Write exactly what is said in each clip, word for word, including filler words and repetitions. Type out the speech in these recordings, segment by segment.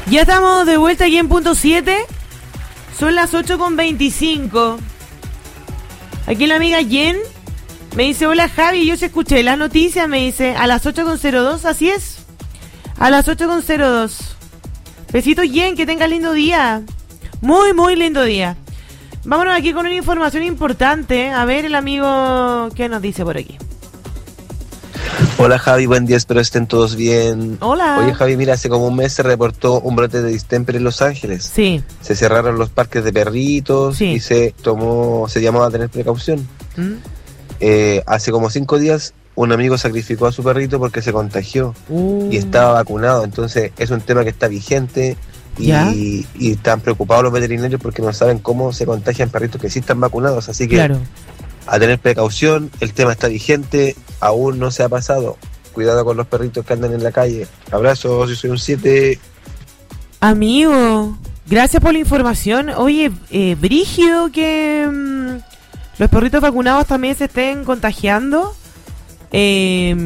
Ya estamos de vuelta aquí en punto siete. Son las ocho con veinticinco. Aquí la amiga Jen me dice, hola Javi, yo se escuché las noticias, me dice, a las ocho con cero dos, así es. A las ocho con cero dos. Besitos Jen, que tengas lindo día. Muy, muy lindo día. Vámonos aquí con una información importante. A ver el amigo, ¿qué nos dice por aquí? Hola Javi, buen día, espero estén todos bien. Hola. Oye Javi, mira, hace como un mes se reportó un brote de distemper en Los Ángeles. Sí. Se cerraron los parques de perritos, sí, y se tomó, se llamó a tener precaución. ¿Mm? Eh, hace como cinco días un amigo sacrificó a su perrito porque se contagió uh. y estaba vacunado, entonces es un tema que está vigente y, y están preocupados los veterinarios porque no saben cómo se contagian perritos que sí están vacunados, así que claro, a tener precaución, el tema está vigente, aún no se ha pasado. Cuidado con los perritos que andan en la calle. Abrazos, yo soy un siete. Amigo, gracias por la información. Oye, eh, brígido que mmm, los perritos vacunados también se estén contagiando. Eh,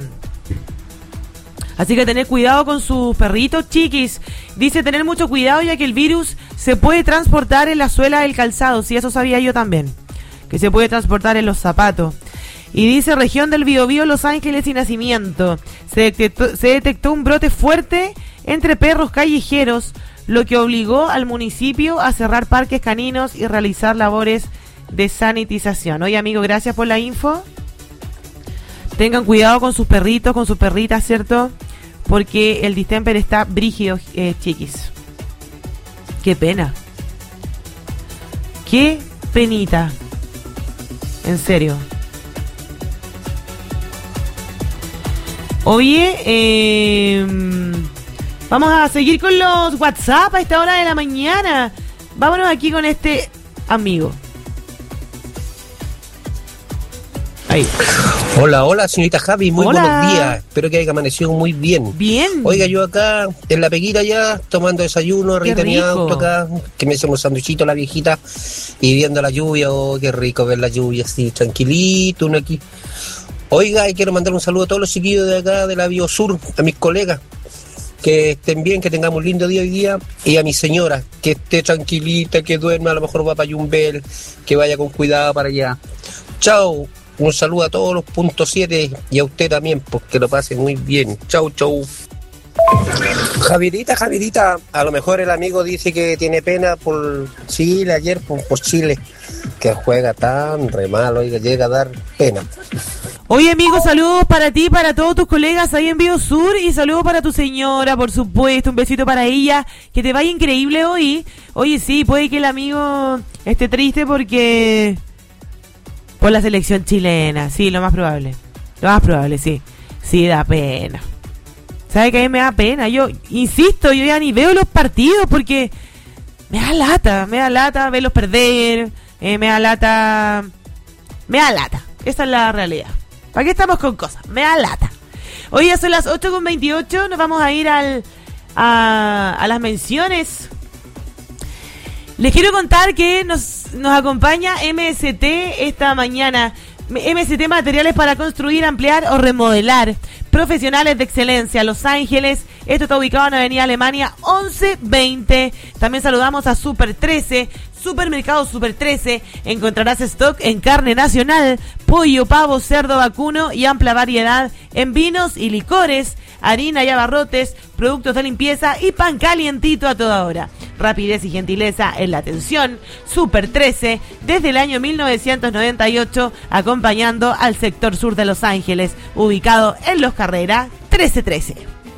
así que tener cuidado con sus perritos, chiquis. Dice tener mucho cuidado ya que el virus se puede transportar en la suela del calzado. Sí, eso sabía yo también. Que se puede transportar en los zapatos. Y dice, región del Biobío, Los Ángeles y Nacimiento. Se detectó, se detectó un brote fuerte entre perros callejeros, lo que obligó al municipio a cerrar parques caninos y realizar labores de sanitización. Oye, amigo, gracias por la info. Tengan cuidado con sus perritos, con sus perritas, ¿cierto? Porque el distemper está brígido, eh, chiquis. Qué pena. Qué penita. En serio. Oye, eh, vamos a seguir con los WhatsApp a esta hora de la mañana. Vámonos aquí con este amigo. Ahí. Hola, hola, señorita Javi, muy hola. Buenos días. Espero que haya amanecido muy bien. Bien. Oiga, yo acá en la peguita ya, tomando desayuno, rico en mi auto acá, que me hice unos sanduichitos la viejita y viendo la lluvia. Oh, qué rico ver la lluvia así, tranquilito, uno aquí. Oiga, y quiero mandar un saludo a todos los chiquillos de acá, de la Biosur, a mis colegas. Que estén bien, que tengamos un lindo día hoy día. Y a mi señora, que esté tranquilita, que duerma, a lo mejor va para Yumbel, que vaya con cuidado para allá. Chao. Un saludo a todos los puntos siete y a usted también, porque lo pase muy bien. Chau, chau. Javierita, Javierita, a lo mejor el amigo dice que tiene pena por Chile ayer, por, por Chile, que juega tan re mal, oiga, llega a dar pena. Oye, amigo, saludos para ti, para todos tus colegas ahí en Biosur y saludos para tu señora, por supuesto, un besito para ella, que te vaya increíble hoy. Oye, sí, puede que el amigo esté triste porque... por la selección chilena, sí, lo más probable. Lo más probable, sí. Sí, da pena. ¿Sabe qué? A mí me da pena. Yo, insisto, yo ya ni veo los partidos porque me da lata, me da lata verlos perder, eh, me da lata... Me da lata. Esa es la realidad. ¿Para qué estamos con cosas? Me da lata. Hoy ya son las ocho con veintiocho, nos vamos a ir al a, a las menciones. Les quiero contar que nos, nos acompaña M S T esta mañana. M S T Materiales para construir, ampliar o remodelar. Profesionales de excelencia, Los Ángeles. Esto está ubicado en Avenida Alemania once veinte. También saludamos a Super trece. Supermercado Super trece. Encontrarás stock en carne nacional, pollo, pavo, cerdo, vacuno y amplia variedad en vinos y licores, harina y abarrotes, productos de limpieza y pan calientito a toda hora. Rapidez y gentileza en la atención. Super trece, desde el año mil novecientos noventa y ocho, acompañando al sector sur de Los Ángeles, ubicado en Los Carrera trece trece.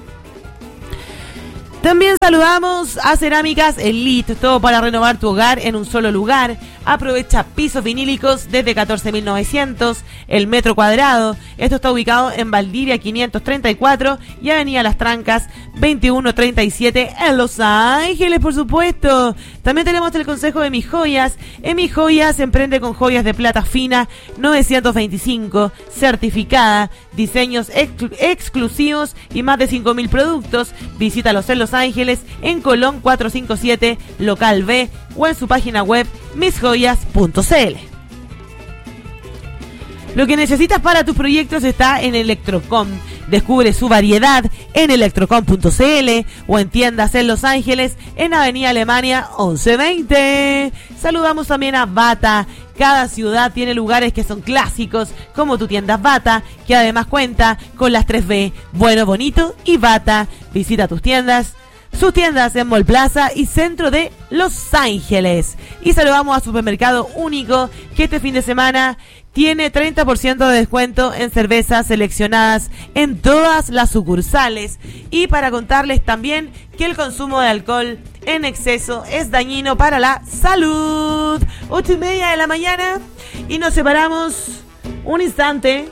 También saludamos a Cerámicas Elite, todo para renovar tu hogar en un solo lugar. Aprovecha pisos vinílicos desde catorce mil novecientos, el metro cuadrado. Esto está ubicado en Valdivia quinientos treinta y cuatro y Avenida Las Trancas veintiuno treinta y siete en Los Ángeles, por supuesto. También tenemos el consejo de Mis Joyas. En Mis Joyas emprende con joyas de plata fina novecientos veinticinco, certificada, diseños exclu- exclusivos y más de cinco mil productos. Visítalos en Los Ángeles, en Colón cuatrocientos cincuenta y siete, local B, o en su página web mis joyas punto c l. Lo que necesitas para tus proyectos está en Electrocom. Descubre su variedad en electrocom punto c l o en tiendas en Los Ángeles en Avenida Alemania once veinte. Saludamos también a Bata. Cada ciudad tiene lugares que son clásicos, como tu tienda Bata, que además cuenta con las tres B, bueno, bonito y Bata. Visita tus tiendas, sus tiendas en Mall Plaza y centro de Los Ángeles. Y saludamos a Supermercado Único, que este fin de semana tiene treinta por ciento de descuento en cervezas seleccionadas en todas las sucursales. Y para contarles también que el consumo de alcohol en exceso es dañino para la salud. Ocho y media de la mañana y nos separamos un instante.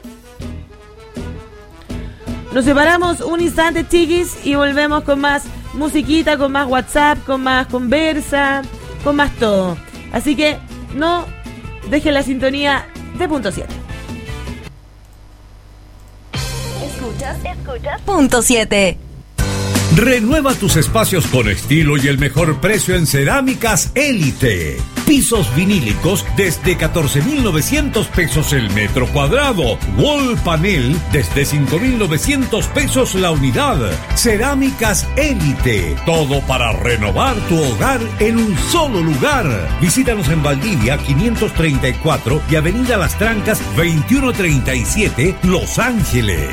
Nos separamos un instante, chiquis, y volvemos con más musiquita, con más WhatsApp, con más conversa, con más todo. Así que no dejen la sintonía de Punto siete. Escuchas, escuchas Punto siete. Renueva tus espacios con estilo y el mejor precio en Cerámicas Élite. Pisos vinílicos desde catorce mil novecientos pesos el metro cuadrado. Wall panel desde cinco mil novecientos pesos la unidad. Cerámicas Élite. Todo para renovar tu hogar en un solo lugar. Visítanos en Valdivia quinientos treinta y cuatro y Avenida Las Trancas veintiuno treinta y siete, Los Ángeles.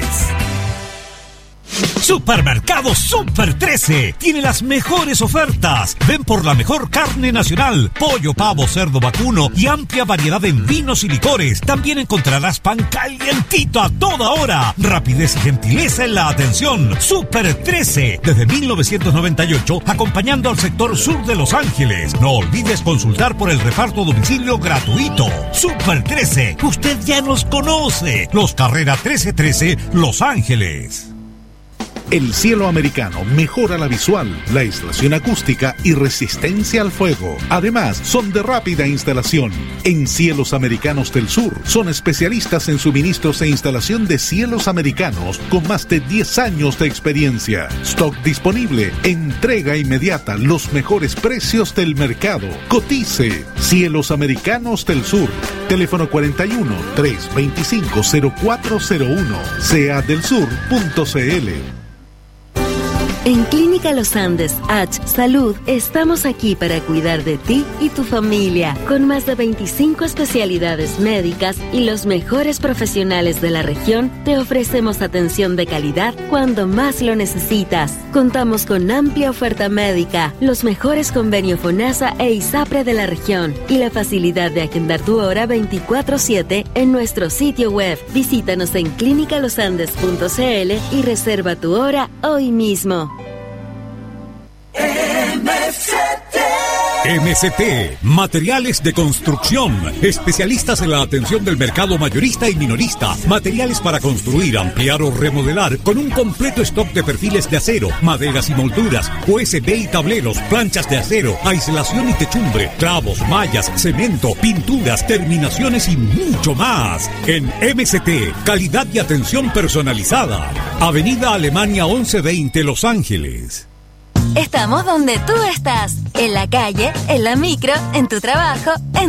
Supermercado Super trece tiene las mejores ofertas. Ven por la mejor carne nacional, pollo, pavo, cerdo, vacuno y amplia variedad en vinos y licores. También encontrarás pan calientito a toda hora. Rapidez y gentileza en la atención. Super trece, desde mil novecientos noventa y ocho, acompañando al sector sur de Los Ángeles. No olvides consultar por el reparto a domicilio gratuito. Super trece, usted ya nos conoce. Los Carrera trece trece, Los Ángeles. El Cielo Americano mejora la visual, la aislación acústica y resistencia al fuego. Además, son de rápida instalación. En Cielos Americanos del Sur, son especialistas en suministros e instalación de cielos americanos con más de diez años de experiencia. Stock disponible, entrega inmediata, los mejores precios del mercado. Cotice. Cielos Americanos del Sur. Teléfono cuarenta y uno, trescientos veinticinco, cero cuatro cero uno. C A del sur punto c l. En Clínica Los Andes H Salud estamos aquí para cuidar de ti y tu familia, con más de veinticinco especialidades médicas y los mejores profesionales de la región. Te ofrecemos atención de calidad cuando más lo necesitas. Contamos con amplia oferta médica, los mejores convenios FONASA e ISAPRE de la región y la facilidad de agendar tu hora veinticuatro siete en nuestro sitio web. Visítanos en clínica los andes punto c l y reserva tu hora hoy mismo. M C T. M C T, materiales de construcción, especialistas en la atención del mercado mayorista y minorista, materiales para construir, ampliar o remodelar, con un completo stock de perfiles de acero, maderas y molduras, U S B y tableros, planchas de acero, aislación y techumbre, clavos, mallas, cemento, pinturas, terminaciones y mucho más. En M C T, calidad y atención personalizada. Avenida Alemania once veinte, Los Ángeles. Estamos donde tú estás, en la calle, en la micro, en tu trabajo, en